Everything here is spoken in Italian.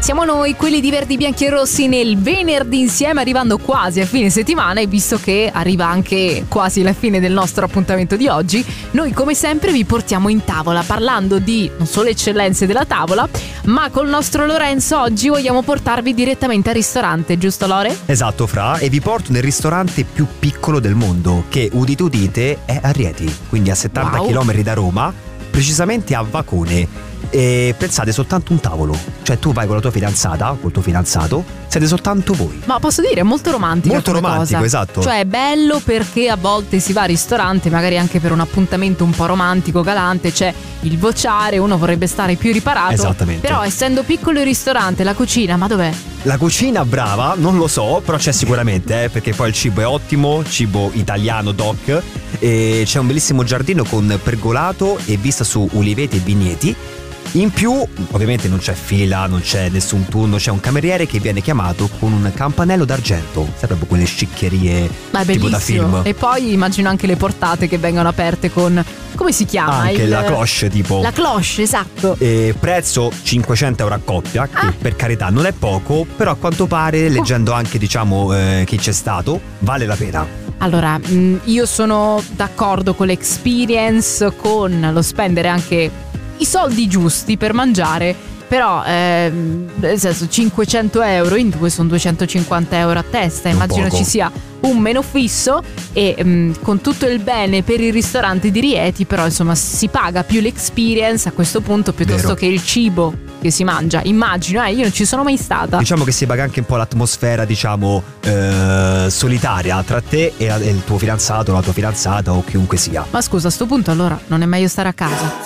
Siamo noi, quelli di Verdi, Bianchi e Rossi, nel venerdì insieme, arrivando quasi a fine settimana, e visto che arriva anche quasi la fine del nostro appuntamento di oggi, noi come sempre vi portiamo in tavola parlando di non solo eccellenze della tavola, ma col nostro Lorenzo oggi vogliamo portarvi direttamente al ristorante, giusto Lore? Esatto Fra, e vi porto nel ristorante più piccolo del mondo, che udite udite è a Rieti, quindi a 70 km da Roma, precisamente a Vacone. E pensate, soltanto un tavolo, cioè tu vai con la tua fidanzata, col tuo fidanzato, siete soltanto voi. Ma posso dire, è molto romantico. Molto romantico, cosa. esatto. Cioè è bello perché a volte si va al ristorante magari anche per un appuntamento un po' romantico, galante, c'è il vociare, uno vorrebbe stare più riparato. Esattamente. Però essendo piccolo il ristorante, la cucina, ma dov'è? La cucina brava, non lo so, però c'è sicuramente, perché poi il cibo è ottimo, cibo italiano doc, e c'è un bellissimo giardino con pergolato e vista su uliveti e vigneti. In più, ovviamente non c'è fila, non c'è nessun turno, c'è un cameriere che viene chiamato con un campanello d'argento, sai, proprio quelle sciccherie tipo da film. E poi immagino anche le portate che vengono aperte con, come si chiama? Anche la cloche tipo. La cloche, esatto. Prezzo 500 euro a coppia, che per carità non è poco, però a quanto pare, leggendo anche diciamo chi c'è stato, vale la pena. Allora, io sono d'accordo con l'experience, con lo spendere anche i soldi giusti per mangiare, però nel senso 500 euro in due sono 250 euro a testa, immagino ci sia un meno fisso e con tutto il bene per il ristorante di Rieti, però insomma si paga più l'experience a questo punto piuttosto che il cibo che si mangia, immagino, io non ci sono mai stata. Diciamo che si paga anche un po' l'atmosfera, diciamo, solitaria tra te e il tuo fidanzato, la tua fidanzata o chiunque sia. Ma scusa, a sto punto allora non è meglio stare a casa?